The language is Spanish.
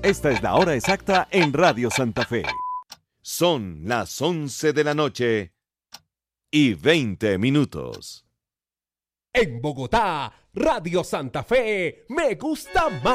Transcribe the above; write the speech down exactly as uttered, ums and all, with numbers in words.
Esta es la hora exacta en Radio Santa Fe. Son las once de la noche y veinte minutos. En Bogotá, Radio Santa Fe, me gusta más.